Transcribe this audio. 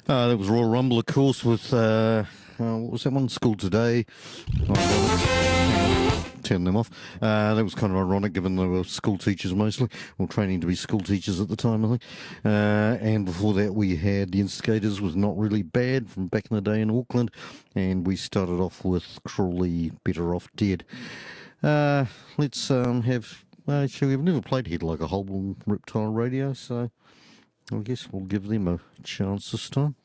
That was Royal Rumble, of course, with what was that one? School Today. Turn them off. That was kind of ironic, given they were school teachers mostly, or training to be school teachers at the time, I think. And before that, we had The Instigators, was Not Really Bad from back in the day in Auckland, and we started off with Crawley, Better Off Dead. Let's have. Actually, we've never played Head Like a Hole on Reptile Radio, so I guess we'll give them a chance this time.